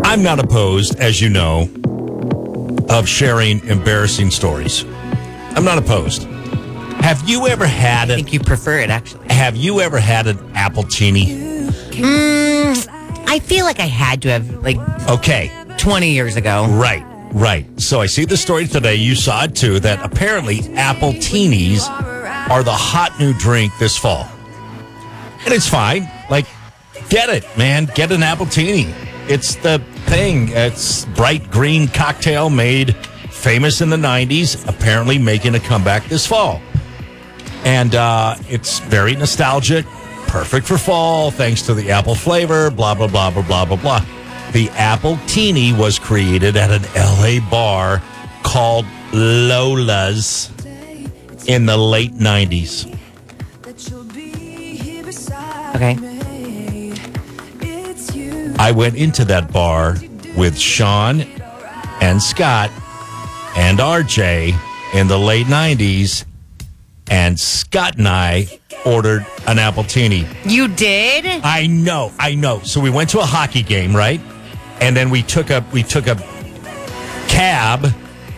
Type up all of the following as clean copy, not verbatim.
I'm not opposed, as you know, of sharing embarrassing stories. I'm not opposed. Have you ever had I think you prefer it, actually. Have you ever had an Appletini? I feel like I had to have, Okay. 20 years ago. Right. So I see the story today. You saw it too, that apparently Appletinis are the hot new drink this fall. And it's fine. Get it, man. Get an Appletini. It's the thing. It's bright green cocktail made famous in the 90s, apparently making a comeback this fall. And it's very nostalgic, perfect for fall, thanks to the apple flavor, blah, blah, blah, blah, blah, blah, blah. The Appletini was created at an L.A. bar called Lola's in the late 90s. Okay. I went into that bar with Sean and Scott and RJ in the late 90s, and Scott and I ordered an Appletini. You did? I know. So we went to a hockey game, right? And then we took a cab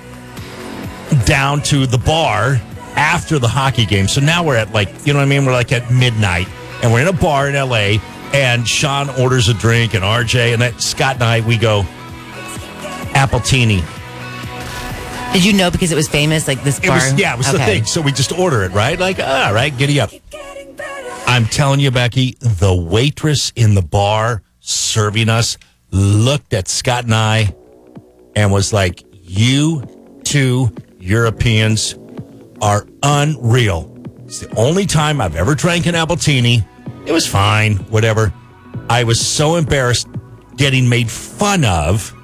down to the bar after the hockey game. So now we're at we're at midnight, and we're in a bar in LA, and Sean orders a drink, and RJ and Scott and I, we go, Appletini. Did you know because it was famous, this bar? It was the thing. So we just order it, right? All right, giddy up. I'm telling you, Becky, the waitress in the bar serving us looked at Scott and I and was like, you two Europeans are unreal. It's the only time I've ever drank an Appletini. It was fine, whatever. I was so embarrassed getting made fun of